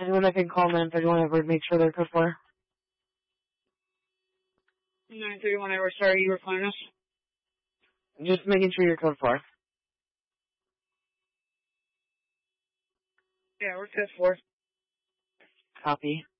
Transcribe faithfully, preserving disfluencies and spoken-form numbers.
Anyone that can call nine thirty-one Edward, make sure they're code four. nine thirty-one Edward, sorry, you were calling us? Just making sure you're code four. Yeah, we're code four. Copy.